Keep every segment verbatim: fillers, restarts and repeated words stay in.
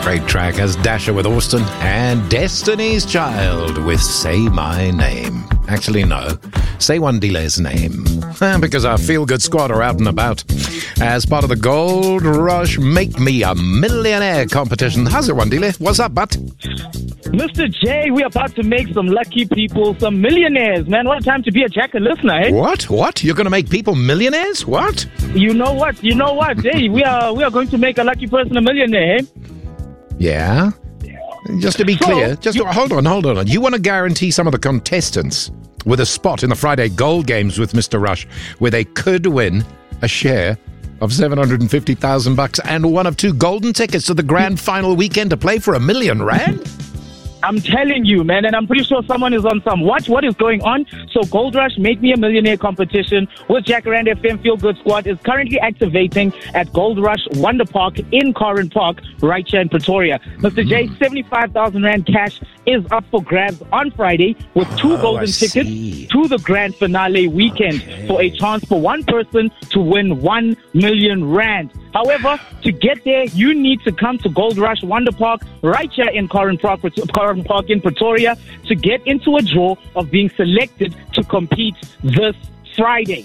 Great track as Dasher with Austin and Destiny's Child with Say My Name. Actually, no. Say Wandile's name. Because our feel-good squad are out and about as part of the Gold Rush Make Me a Millionaire competition. How's it, Wandile? What's up, bud? Mister J, we're about to make some lucky people some millionaires, man. What a time to be a Jacker listener, eh? What? What? You're going to make people millionaires? What? You know what? You know what? Hey, we are we are going to make a lucky person a millionaire, eh? Yeah? Just to be So, clear, just you- hold on, hold on. You want to guarantee some of the contestants with a spot in the Friday Gold Games with Mister Rush where they could win a share of seven hundred fifty thousand bucks and one of two golden tickets to the grand final weekend to play for a million rand? I'm telling you, man, and I'm pretty sure someone is on some watch. What is going on? So Gold Rush Make Me a Millionaire competition with Jacaranda F M Feel Good Squad is currently activating at Gold Rush Wonder Park in Corin Park, right here in Pretoria. Mister J, seventy-five thousand rand cash is up for grabs on Friday with two Oh, I golden see. tickets to the grand finale weekend for a chance for one person to win one million rand. However, to get there, you need to come to Gold Rush Wonder Park right here in Corin Park, Corin Park in Pretoria to get into a draw of being selected to compete this Friday.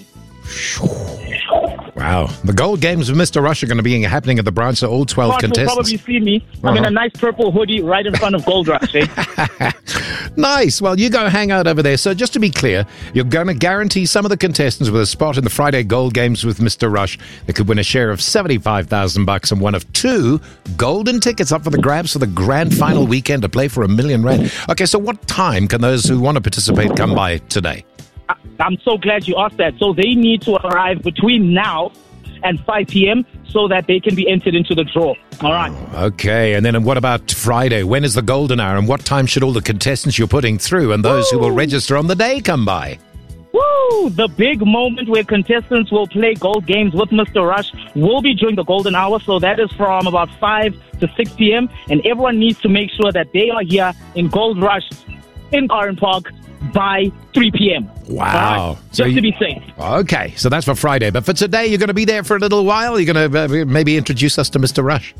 Wow. The Gold Games with Mister Rush are going to be happening at the branch of all twelve Clark will contestants. probably see me. I'm in Uh-huh. a nice purple hoodie right in front of Gold Rush. Eh? Nice. Well, you go hang out over there. So just to be clear, you're going to guarantee some of the contestants with a spot in the Friday Gold Games with Mister Rush. They could win a share of seventy-five thousand bucks and one of two golden tickets up for the grabs for the grand final weekend to play for a million rand. Okay, so what time can those who want to participate come by today? I- I'm so glad you asked that. So they need to arrive between now and five p.m. so that they can be entered into the draw. All right. Okay, and then what about Friday? When is the golden hour and what time should all the contestants you're putting through and those who will register on the day come by? Woo! The big moment where contestants will play gold games with Mister Rush will be during the golden hour. So that is from about five to six p.m. And everyone needs to make sure that they are here in Gold Rush in Corin Park by three p.m. Wow. All right, So just you- to be safe. Okay, so that's for Friday. But for today, you're going to be there for a little while? You're going to uh, maybe introduce us to Mister Rush?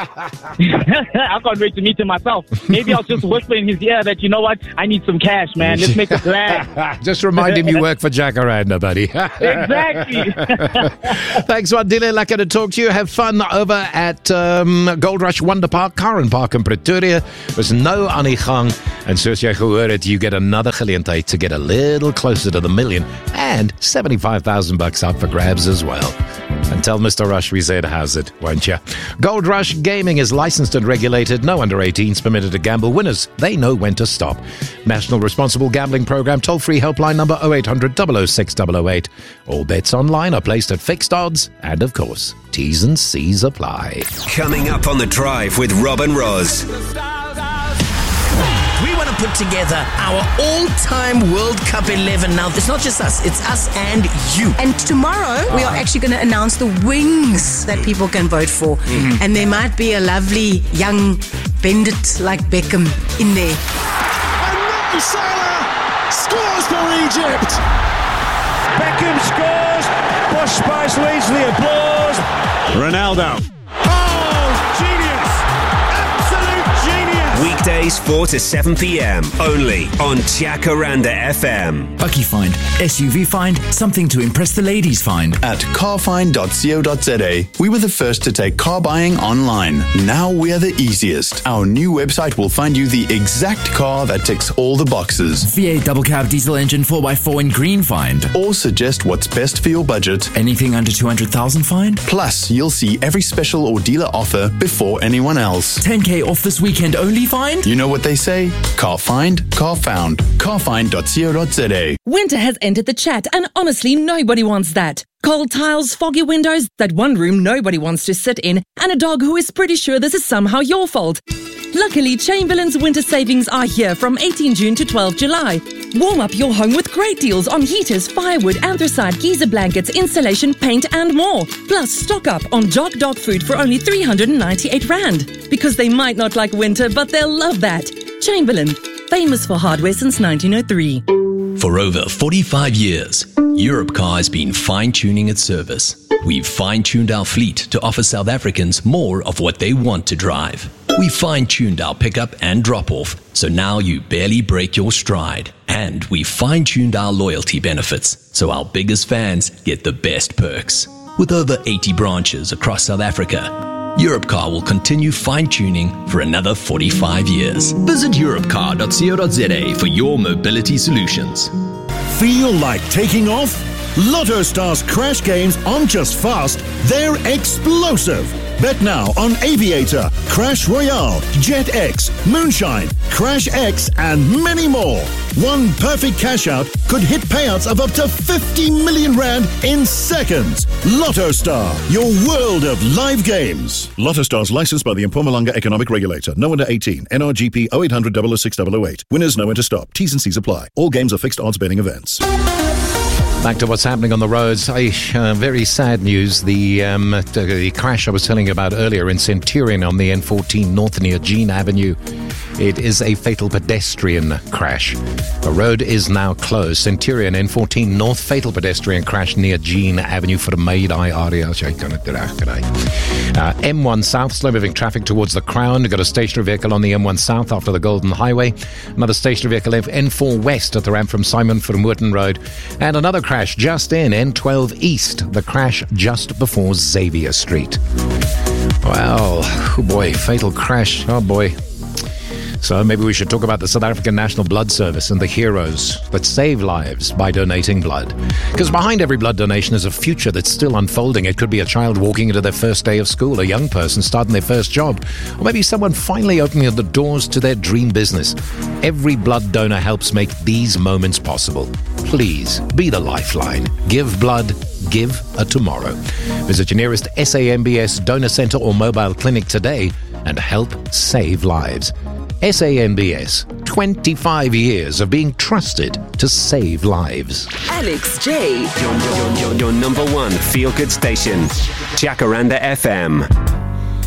I can't wait to meet him myself. Maybe I'll just whisper in his ear that, you know what, I need some cash, man. Let's make a plan. Just remind him you work for Jacaranda, buddy. Exactly. Thanks, Wandile. Lekker to talk to you. Have fun over at um, Gold Rush Wonder Park, Corin Park in Pretoria. There's no aan die gang. En soos jy gehoor het, you get another geleentheid to get a little closer to the million and seventy-five thousand bucks up for grabs as well. And tell Mister Rush we said how's it, won't you? Gold Rush Gaming is licensed and regulated. No under eighteens permitted to gamble. Winners, they know when to stop. National Responsible Gambling Program toll-free helpline number oh eight hundred, double oh six, double oh eight. All bets online are placed at fixed odds. And of course, T's and C's apply. Coming up on The Drive with Rob and Roz. We want to put together our all-time World Cup eleven. Now, it's not just us, it's us and you. And tomorrow, we are actually going to announce the wings that people can vote for. Mm-hmm. And there might be a lovely young bandit like Beckham in there. And Mo Salah scores for Egypt. Beckham scores. Bosch Spice leads to the applause. Ronaldo. Weekdays four to seven p.m. only on Jacaranda F M. Bucky Find, S U V Find, something to impress the ladies find. At carfind dot co dot za, we were the first to take car buying online. Now we're the easiest. Our new website will find you the exact car that ticks all the boxes. V eight double cab diesel engine four by four in green find. Or suggest what's best for your budget. Anything under two hundred thousand find. Plus, you'll see every special or dealer offer before anyone else. ten K off this weekend only find. You know what they say? Car find, car found. carfind dot co dot za. Winter has entered the chat, and honestly, nobody wants that. Cold tiles, foggy windows, that one room nobody wants to sit in, and a dog who is pretty sure this is somehow your fault. Luckily, Chamberlain's winter savings are here from eighteenth June to twelfth July. Warm up your home with great deals on heaters, firewood, anthracite, geyser blankets, insulation, paint, and more. Plus, stock up on Jock Dog food for only three hundred ninety-eight rand. Because they might not like winter, but they'll love that. Chamberlain, famous for hardware since nineteen oh three. For over forty-five years, Europcar has been fine-tuning its service. We've fine-tuned our fleet to offer South Africans more of what they want to drive. We fine-tuned our pickup and drop-off, so now you barely break your stride. And we fine-tuned our loyalty benefits, so our biggest fans get the best perks. With over eighty branches across South Africa, Europcar will continue fine-tuning for another forty-five years. Visit europcar dot co dot za for your mobility solutions. Feel like taking off? Lotto Stars Crash games aren't just fast, they're explosive. Bet now on Aviator, Crash Royale, Jet X, Moonshine, Crash X, and many more. One perfect cash out could hit payouts of up to fifty million rand in seconds. Lotto Star, your world of live games. Lotto Stars licensed by the Mpumalanga Economic Regulator. No under eighteen. N R G P oh eight hundred, double oh six, double oh eight. Winners know when to stop. T's and C's apply. All games are fixed odds betting events. Back to what's happening on the roads. I, uh, very sad news. The um, the crash I was telling you about earlier in Centurion on the N fourteen north near Jean Avenue. It is a fatal pedestrian crash. The road is now closed. Centurion N fourteen north, fatal pedestrian crash near Jean Avenue for the Maydai area. Uh, M one south, slow moving traffic towards the Crown. Got a stationary vehicle on the M one south after the Golden Highway. Another stationary vehicle N four west at the ramp from Simon from Wootton Road. And another crash just in N twelve east. The crash just before Xavier Street. Well, oh boy, fatal crash. Oh boy. So maybe we should talk about the South African National Blood Service and the heroes that save lives by donating blood. Because behind every blood donation is a future that's still unfolding. It could be a child walking into their first day of school, a young person starting their first job, or maybe someone finally opening the doors to their dream business. Every blood donor helps make these moments possible. Please be the lifeline. Give blood. Give a tomorrow. Visit your nearest S A M B S donor center or mobile clinic today and help save lives. S A N B S, twenty-five years of being trusted to save lives. Alex J. Your, your, your, your number one feel-good station. Jacaranda F M.